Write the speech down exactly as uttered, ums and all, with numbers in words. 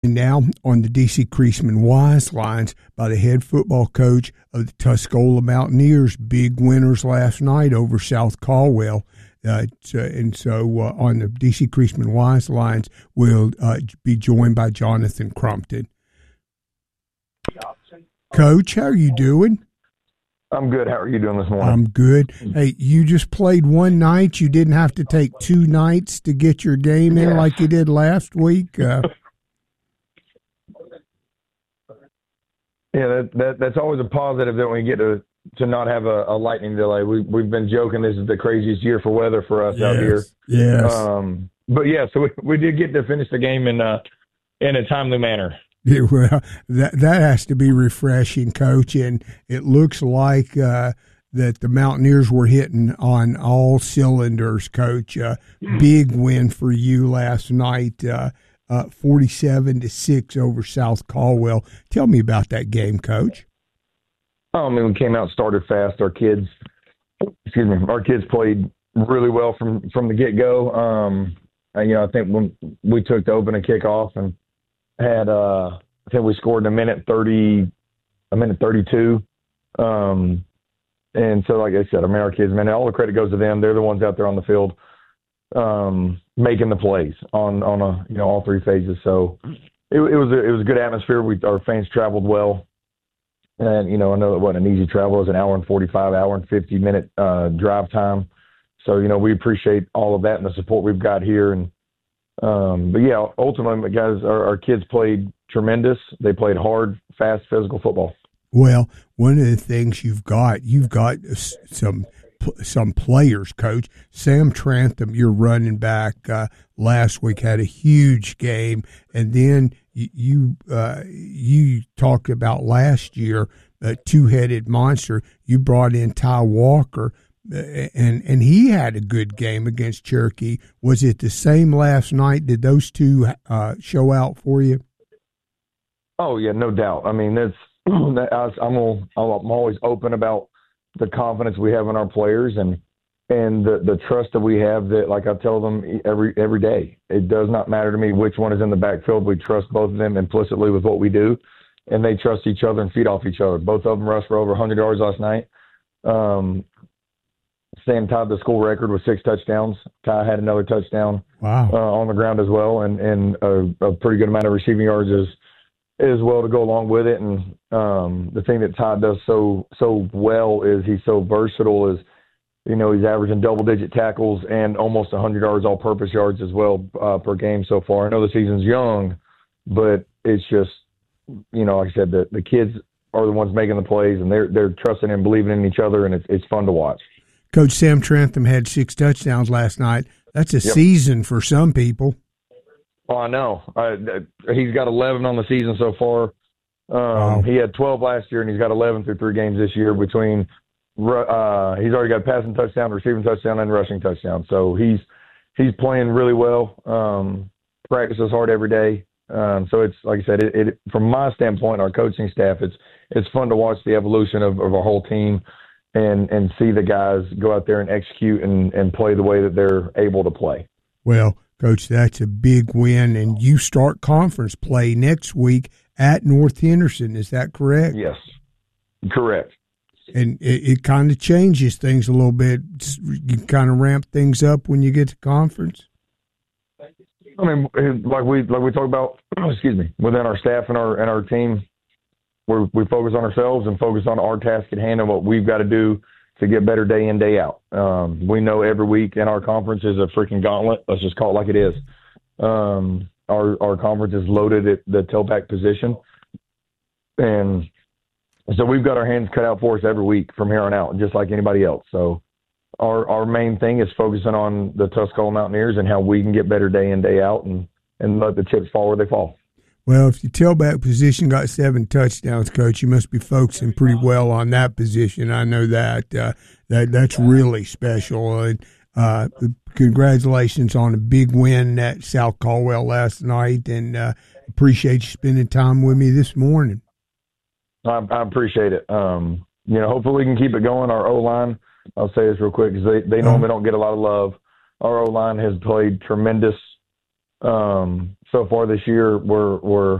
Now on the D C Creasman Wise lines by the head football coach of the Tuscola Mountaineers, big winners last night over South Caldwell. Uh, and so uh, on the D C Creasman Wise lines, we'll uh, be joined by Jonathan Crumpton. Coach, how are you doing? I'm good. How are you doing this morning? I'm good. Hey, you just played one night. You didn't have to take two nights to get your game in yeah. like you did last week. Uh, yeah, that, that that's always a positive that we get to to not have a, a lightning delay. We we've been joking this is the craziest year for weather for us yes, out here. Yes. Um, but yeah, so we, we did get to finish the game in uh in a timely manner. Yeah, well, that that has to be refreshing, Coach, and it looks like uh, that the Mountaineers were hitting on all cylinders, Coach. Uh, big win for you last night, uh, uh, forty-seven to six over South Caldwell. Tell me about that game, Coach. Oh, I mean, we came out, started fast. Our kids, excuse me, our kids played really well from from the get go. Um, and, you know, I think when we took the opening kickoff and had uh I think we scored in a minute thirty a minute thirty two. Um and so like I said, I mean our kids, man, all the credit goes to them. They're the ones out there on the field um making the plays on on a you know all three phases. So it, it was a, it was a good atmosphere. We our fans traveled well. And you know, I know it wasn't an easy travel. It was an hour and forty five, hour and fifty minute uh drive time. So, you know, we appreciate all of that and the support we've got here. And Um, but yeah, ultimately, guys, our, our kids played tremendous. They played hard, fast, physical football. Well, one of the things you've got, you've got some some players, Coach. Sam Trantham, your running back, uh, last week had a huge game, and then you you, uh, you talked about last year a two-headed monster. You brought in Ty Walker. And and he had a good game against Cherokee. Was it the same last night? Did those two uh, show out for you? Oh yeah, no doubt. I mean, that's I'm I'm always open about the confidence we have in our players and and the the trust that we have. That, like I tell them every every day, it does not matter to me which one is in the backfield. We trust both of them implicitly with what we do, and they trust each other and feed off each other. Both of them rushed for over one hundred yards last night. Um, Sam tied the school record with six touchdowns. Ty had another touchdown wow. uh, on the ground as well, and, and a, a pretty good amount of receiving yards as, as well to go along with it. And um, the thing that Ty does so so well is he's so versatile. Is you know he's averaging double-digit tackles and almost one hundred yards all-purpose yards as well uh, per game so far. I know the season's young, but it's just, you know, like I said, the, the kids are the ones making the plays, and they're they're trusting and believing in each other, and it's it's fun to watch. Coach Sam Trantham had six touchdowns last night. That's a yep. season for some people. Oh, I know. Uh, he's got eleven on the season so far. Um, wow. He had twelve last year, and he's got eleven through three games this year. Between uh, he's already got passing touchdown, receiving touchdown, and rushing touchdown. So he's he's playing really well. Um, practices hard every day. Um, so it's like I said. It, it from my standpoint, our coaching staff, it's it's fun to watch the evolution of, of our whole team. And and see the guys go out there and execute and, and play the way that they're able to play. Well, Coach, that's a big win, and you start conference play next week at North Henderson. Is that correct? Yes, correct. And it, it kind of changes things a little bit. You kind of ramp things up when you get to conference. I mean, like we like we talked about, excuse me, within our staff and our and our team. We're, we focus on ourselves and focus on our task at hand and what we've got to do to get better day in, day out. Um, we know every week in our conference is a freaking gauntlet. Let's just call it like it is. Um, our, our conference is loaded at the tailback position. And so we've got our hands cut out for us every week from here on out, just like anybody else. So our, our main thing is focusing on the Tuscola Mountaineers and how we can get better day in, day out and, and let the chips fall where they fall. Well, if your tailback position got seven touchdowns, Coach, you must be focusing pretty well on that position. I know that. Uh, that that's really special. And uh, congratulations on a big win at South Caldwell last night, and uh, appreciate you spending time with me this morning. I, I appreciate it. Um, you know, hopefully we can keep it going. Our O-line, I'll say this real quick because they, they normally don't get a lot of love. Our O-line has played tremendous um, so far this year. We're, we're